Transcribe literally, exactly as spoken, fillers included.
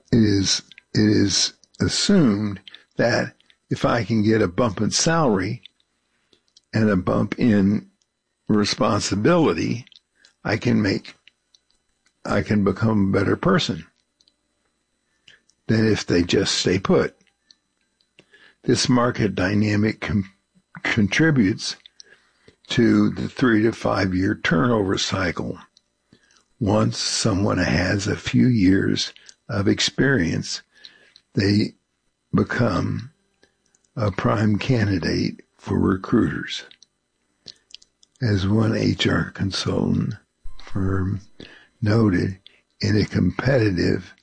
it is it is assumed that if I can get a bump in salary and a bump in responsibility, I can make, I can become a better person than if they just stay put. This market dynamic com- contributes to the three to five year turnover cycle. Once someone has a few years of experience, they become a prime candidate for recruiters. As one H R consultant firm noted, in a competitive